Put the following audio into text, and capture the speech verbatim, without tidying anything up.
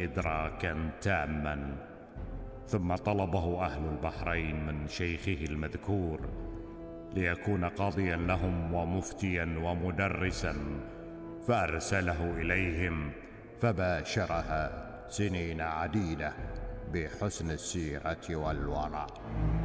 إدراكا تاما. ثم طلبه أهل البحرين من شيخه المذكور ليكون قاضيا لهم ومفتيا ومدرسا، فأرسله إليهم فباشرها سنين عديدة بحسن السيرة والورع.